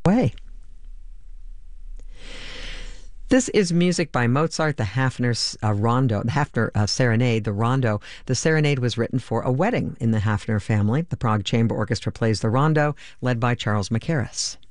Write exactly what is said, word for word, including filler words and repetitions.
way. This is music by Mozart, the Hafner uh, Rondo, the Hafner uh, Serenade, the Rondo. The Serenade was written for a wedding in the Hafner family. The Prague Chamber Orchestra plays the Rondo, led by Charles Mackerras.